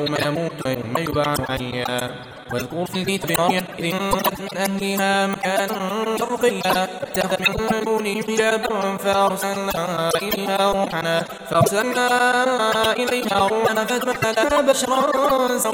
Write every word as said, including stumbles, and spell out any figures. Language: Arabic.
يوم يموت ويوم يبعث حيا واذكر في الكتاب مريم إذ انبذت من أهلها مكانا شرقيا اتخذت من دونه حجابا فأرسلنا إليها روحنا فأرسلنا إليها روحنا فتمثل لها بشرا